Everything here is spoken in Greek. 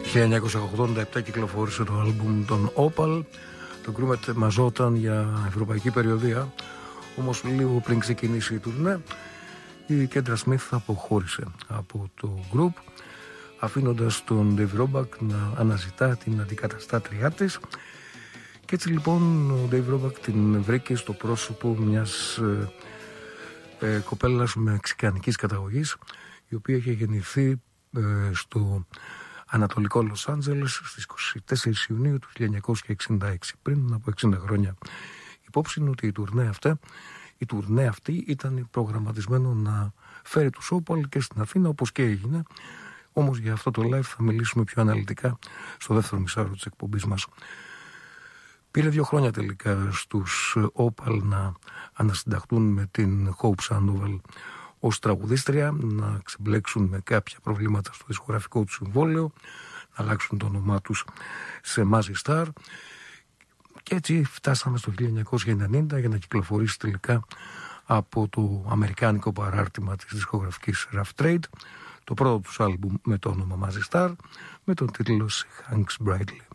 1987 κυκλοφόρησε το άλμπουμ των Opal. Το γκρουπ ετοιμαζόταν για ευρωπαϊκή περιοδεία, όμως λίγο πριν ξεκινήσει η τουρνέ η Κέντρα Σμιθ αποχώρησε από το γκρουπ, αφήνοντας τον Dave Roebuck να αναζητά την αντικαταστάτριά της. Και έτσι λοιπόν ο Dave Roebuck την βρήκε στο πρόσωπο μιας κοπέλας μεξικανικής καταγωγής, η οποία είχε γεννηθεί στο ανατολικό Λος Άντζελες στις 24 Ιουνίου του 1966, πριν από 60 χρόνια. Υπόψη είναι ότι η τουρνέ αυτή ήταν προγραμματισμένο να φέρει τους Opal και στην Αθήνα, όπως και έγινε. Όμως για αυτό το live θα μιλήσουμε πιο αναλυτικά στο δεύτερο μισάωρο της εκπομπής μας. Πήρε 2 χρόνια τελικά στους Opal να ανασυνταχτούν με την Hope Sandoval ως τραγουδίστρια, να ξεμπλέξουν με κάποια προβλήματα στο δισκογραφικό του συμβόλαιο, να αλλάξουν το όνομά τους σε Mazzy Star, και έτσι φτάσαμε στο 1990 για να κυκλοφορήσει τελικά από το αμερικάνικο παράρτημα της δισκογραφικής Rough Trade το πρώτο τους άλμπουμ με το όνομα Mazzy Star, με τον τίτλο Hanks Brightly.